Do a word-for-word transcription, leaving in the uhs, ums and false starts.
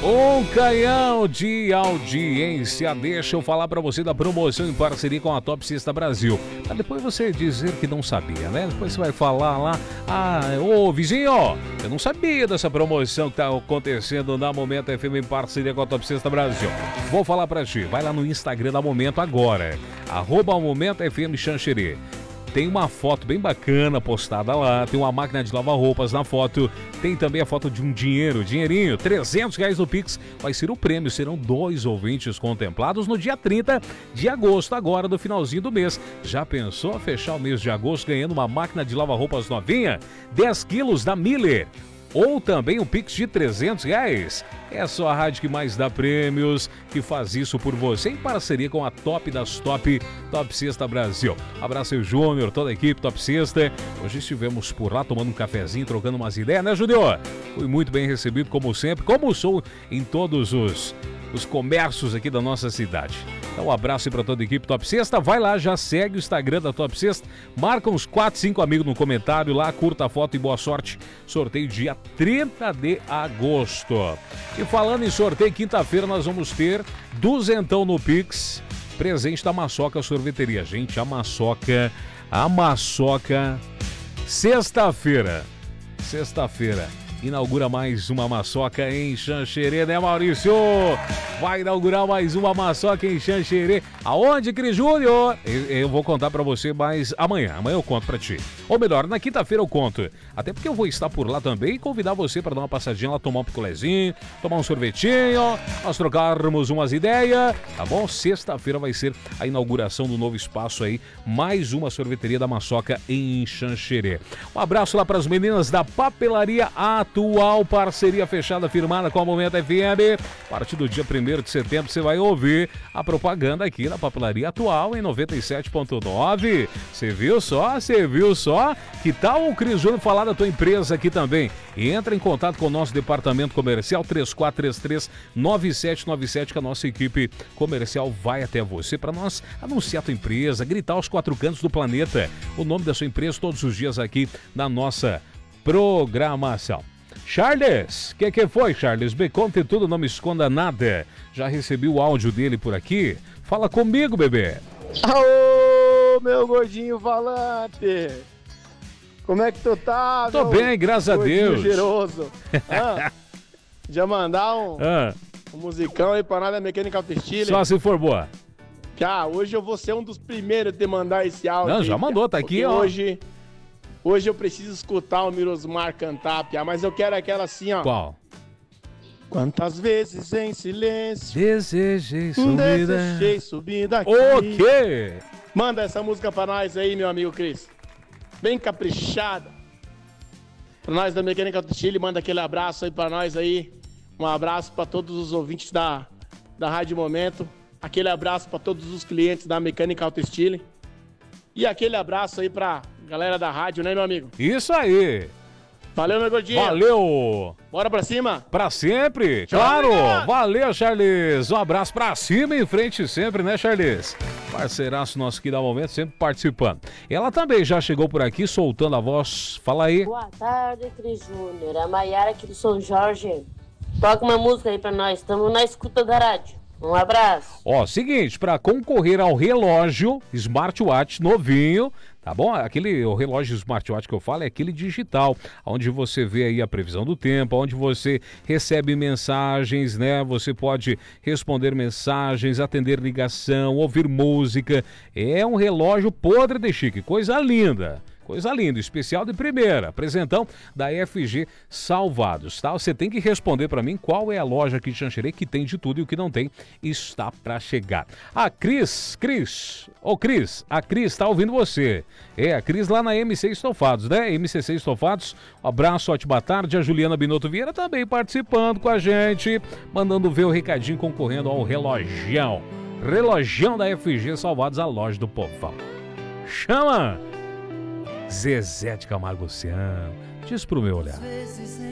Um canhão de audiência. Deixa eu falar pra você da promoção em parceria com a Top Cesta Brasil. Pra depois você dizer que não sabia, né? Depois você vai falar lá, ah, ô vizinho, eu não sabia dessa promoção que tá acontecendo na Momento F M em parceria com a Top Cesta Brasil. Vou falar pra ti, vai lá no Instagram da Momento agora, arroba Momento F M Xanxerê. Tem uma foto bem bacana postada lá, tem uma máquina de lavar roupas na foto, tem também a foto de um dinheiro, dinheirinho, trezentos reais no Pix, vai ser o prêmio, serão dois ouvintes contemplados no dia trinta de agosto, agora no finalzinho do mês. Já pensou fechar o mês de agosto ganhando uma máquina de lavar roupas novinha? dez quilos da Miller. Ou também um Pix de trezentos reais. É só a rádio que mais dá prêmios, que faz isso por você, em parceria com a Top das Top, Top Cesta Brasil. Abraço aí, Júnior, toda a equipe Top Cesta. Hoje estivemos por lá tomando um cafezinho, trocando umas ideias, né, Júnior? Fui muito bem recebido, como sempre, como sou em todos os, os comércios aqui da nossa cidade. Então, um abraço aí pra toda a equipe Top Cesta. Vai lá, já segue o Instagram da Top Cesta. Marca uns quatro, cinco amigos no comentário lá, curta a foto e boa sorte. Sorteio dia trinta de agosto. E falando em sorteio, quinta-feira nós vamos ter duzentão no Pix. Presente da Maçoca Sorveteria. Gente, a Maçoca, a Maçoca, sexta-feira, sexta-feira. Inaugura mais uma Maçoca em Xanxerê, né, Maurício? Vai inaugurar mais uma Maçoca em Xanxerê. Aonde, Cris Júnior? Eu, eu vou contar pra você, mas amanhã. Amanhã eu conto pra ti. Ou melhor, na quinta-feira eu conto. Até porque eu vou estar por lá também e convidar você pra dar uma passadinha lá, tomar um picolézinho, tomar um sorvetinho, nós trocarmos umas ideias, tá bom? Sexta-feira vai ser a inauguração do novo espaço aí. Mais uma sorveteria da Maçoca em Xanxerê. Um abraço lá pras meninas da Papelaria Atual, parceria fechada, firmada com a Momento F M. A partir do dia primeiro de setembro você vai ouvir a propaganda aqui na Papelaria Atual em noventa e sete ponto nove. Você viu só? Você viu só? Que tal o Cris Júnior falar da tua empresa aqui também? Entra em contato com o nosso departamento comercial três quatro três três, nove sete nove sete, que a nossa equipe comercial vai até você para nós anunciar a tua empresa, gritar aos quatro cantos do planeta o nome da sua empresa todos os dias aqui na nossa programação. Charles, o que, que foi, Charles? Me conte tudo, não me esconda nada. Já recebi o áudio dele por aqui. Fala comigo, bebê. Aô, meu gordinho falante. Como é que tu tá? Tô bem, graças a Deus. Cheiroso. Ah, já mandar um, ah. um musicão aí pra nós da Mechanical Textile. Só se for boa. Já, hoje eu vou ser um dos primeiros a te mandar esse áudio. Não, já mandou, tá aqui, ó. Hoje... Hoje eu preciso escutar o Mirosmar cantar, Pia, mas eu quero aquela assim, ó. Qual? Quantas vezes em silêncio desejei subida. Desejei subida aqui. O quê? Manda essa música pra nós aí, meu amigo Cris. Bem caprichada. Pra nós da Mechanical Textile, manda aquele abraço aí pra nós aí. Um abraço pra todos os ouvintes da, da Rádio Momento. Aquele abraço pra todos os clientes da Mechanical Textile. E aquele abraço aí pra galera da rádio, né, meu amigo? Isso aí! Valeu, meu gordinho! Valeu! Bora pra cima? Pra sempre! Claro! Valeu, Charles! Um abraço pra cima e em frente sempre, né, Charles? Parceiraço nosso aqui da Momento, sempre participando. Ela também já chegou por aqui, soltando a voz. Fala aí! Boa tarde, Cris Júnior. A Maiara aqui do São Jorge. Toca uma música aí pra nós. Estamos na escuta da rádio. Um abraço. Ó, seguinte, para concorrer ao relógio smartwatch novinho, tá bom? Aquele o relógio smartwatch que eu falo é aquele digital, onde você vê aí a previsão do tempo, onde você recebe mensagens, né? Você pode responder mensagens, atender ligação, ouvir música. É um relógio podre de chique, coisa linda. Coisa linda, especial de primeira, apresentão da F G Salvados, tá? Você tem que responder pra mim qual é a loja aqui de Xanxerê que tem de tudo e o que não tem está pra chegar. A Cris, Cris, ô Cris, a Cris tá ouvindo você. É, a Cris lá na M C Estofados, né? M C C Estofados, um abraço, ótima tarde. A Juliana Binotto Vieira também participando com a gente, mandando ver o recadinho, concorrendo ao relogião. Relogião da F G Salvados, a loja do povão. Chama! Zezé de Camargo Luciano, diz pro meu olhar.